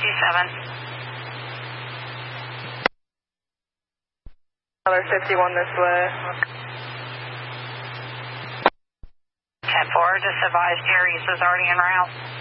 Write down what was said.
Another 51 this way. 10-4, just advised Aries is already en route.